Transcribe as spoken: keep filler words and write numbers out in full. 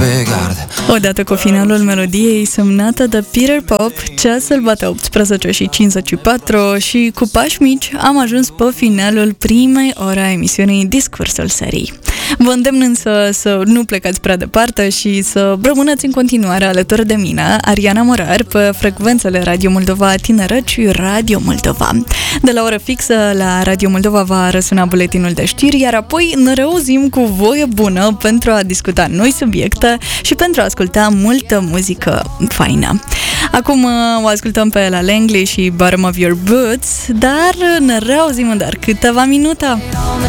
pe gard. Odată cu finalul melodiei semnată de Peter Pop, ceasul bate optsprezece și cincizeci și patru și cu pași mici am ajuns pe finalul primei ore a emisiunii Discursul Serii. Vă îndemn însă să nu plecați prea departe și să rămâneți în continuare alături de mine, Ariana Morar, pe frecvențele Radio Moldova Tineret și Radio Moldova. De la oră fixă la Radio Moldova va răsuna buletinul de știri, iar apoi ne reauzim cu voie bună pentru a discuta noi subiecte și pentru a asculta multă muzică faină. Acum o ascultăm pe La Langley și Bottom of Your Boots, dar ne reauzim în doar câteva minute.